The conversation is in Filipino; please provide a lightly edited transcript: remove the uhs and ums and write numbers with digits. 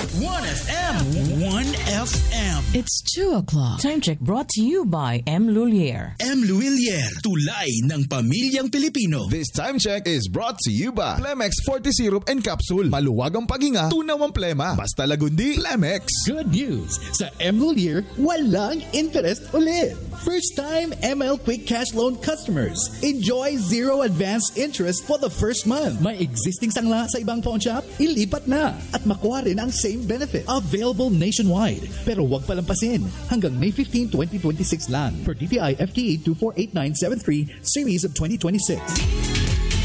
1FM. 1FM. It's 2 o'clock. Time check brought to you by M. Lulier. M. Luillier, tulay ng pamilyang Pilipino. This time check is brought to you by Plemex Forte Syrup and Capsule. Maluwag ang paghinga, tunaw ang plema. Basta lagundi, Plemex. Good news! Sa M. Lulier, walang interest ulit. First-time ML Quick Cash Loan customers. Enjoy zero advance interest for the first month. May existing sangla sa ibang pawn shop? Ilipat na at makuha rin ang same benefit. Available nationwide. Pero huwag palampasin. Hanggang May 15, 2026 lang. Per DTI FTE 248973 Series of 2026.